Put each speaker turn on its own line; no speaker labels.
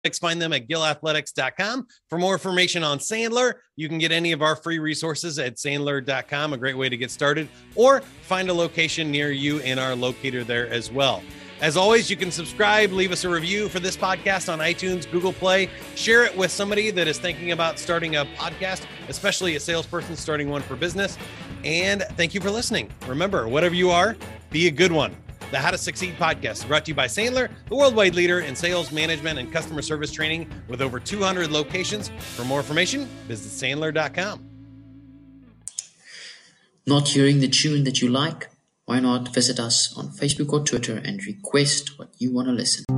Find them at gillathletics.com. For more information on Sandler, you can get any of our free resources at sandler.com, a great way to get started, or find a location near you in our locator there as well. As always, you can subscribe, leave us a review for this podcast on iTunes, Google Play, share it with somebody that is thinking about starting a podcast, especially a salesperson starting one for business. And thank you for listening. Remember, whatever you are, be a good one. The How to Succeed podcast is brought to you by Sandler, the worldwide leader in sales management and customer service training with over 200 locations. For more information, visit sandler.com.
Not hearing the tune that you like? Why not visit us on Facebook or Twitter and request what you want to listen?